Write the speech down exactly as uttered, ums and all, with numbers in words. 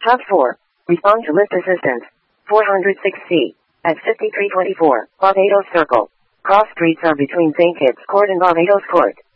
Task four. Respond to lift assistance. four hundred six C. At fifty-three twenty-four, Barbados Circle. Cross streets are between Saint Kitts Court and Barbados Court.